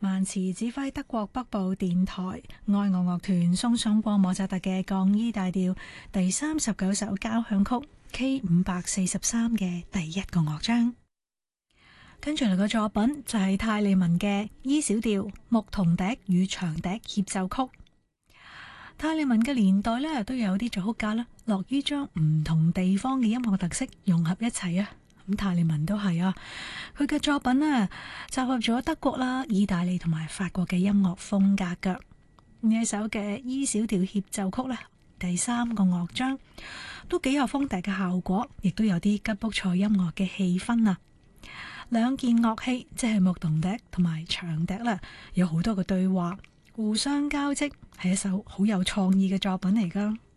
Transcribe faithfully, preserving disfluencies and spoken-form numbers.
曼茨指揮德國北部電台愛樂樂團送上過莫扎特嘅降 E 大調第三十九首交響曲 K 五百四十三嘅第一個樂章。跟住嚟個作品就係泰利文嘅 E 小調牧童笛與長笛協奏曲。泰利文嘅年代咧都有啲作曲家啦，樂於將唔同地方嘅音樂特色融合一齊啊。咁泰利文都係啊，佢嘅作品呢，集合咗德國啦、意大利同埋法國嘅音樂風格噶。呢一首嘅 E 小調協奏曲咧，第三個樂章都幾有風笛嘅效果，亦都有啲吉卜賽音樂嘅氣氛啊。兩件樂器即係牧童笛同埋長笛啦，有好多個對話，互相交織，係一首好有創意嘅作品嚟噶。